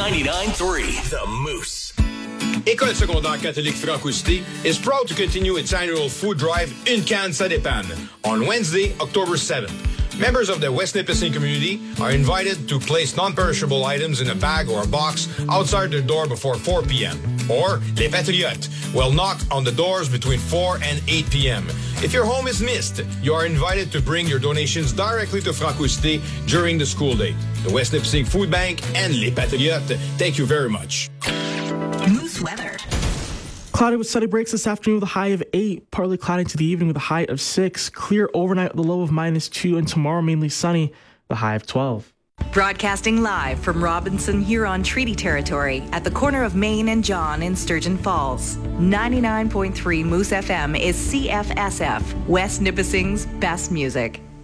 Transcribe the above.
99.3 The Moose. École secondaire catholique Francoustée is proud to continue its annual food drive Une canne ça dépanne on Wednesday, October 7th. Members of the West Nipissing community are invited to place non-perishable items in a bag or a box outside their door before 4 p.m. Or Les Patriotes will knock on the doors between 4 and 8 p.m. If your home is missed, you are invited to bring your donations directly to Francoustée during the school day. The West Nipissing Food Bank and Les Patriotes, thank you very much. Moose weather. Cloudy with sunny breaks this afternoon with a high of 8. Partly cloudy into the evening with a high of 6. Clear overnight with a low of -2. And tomorrow mainly sunny, the high of 12. Broadcasting live from Robinson Huron Treaty Territory at the corner of Main and John in Sturgeon Falls. 99.3 Moose FM is CFSF, West Nipissing's best music.